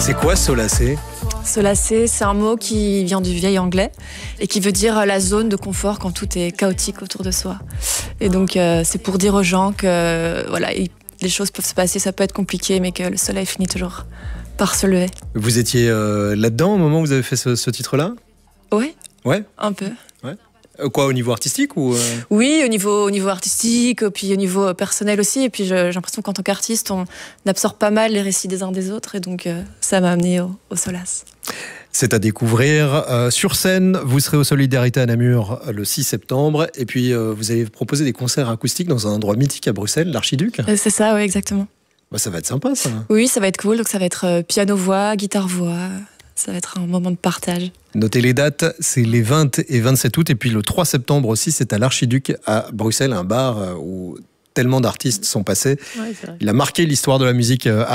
C'est quoi solacé? Solacé, c'est un mot qui vient du vieil anglais et qui veut dire la zone de confort quand tout est chaotique autour de soi. Et donc c'est pour dire aux gens que voilà, les choses peuvent se passer, ça peut être compliqué, mais que le soleil finit toujours par se lever. Vous étiez là-dedans au moment où vous avez fait ce titre-là? Oui, Ouais. un peu. Ouais. Quoi, au niveau artistique ou Oui, au niveau artistique, puis au niveau personnel aussi. Et puis j'ai l'impression qu'en tant qu'artiste, on absorbe pas mal les récits des uns des autres. Et donc ça m'a amené au Solace. C'est à découvrir. Sur scène, vous serez au Solidarité à Namur le 6 septembre. Et puis, vous allez proposer des concerts acoustiques dans un endroit mythique à Bruxelles, l'Archiduc. C'est ça, oui, exactement. Bah, ça va être sympa, ça. Oui, ça va être cool. Donc ça va être piano-voix, guitare-voix. Ça va être un moment de partage. Notez les dates, c'est les 20 et 27 août. Et puis le 3 septembre aussi, c'est à l'Archiduc à Bruxelles, un bar où tellement d'artistes sont passés. Ouais, c'est vrai. Il a marqué l'histoire de la musique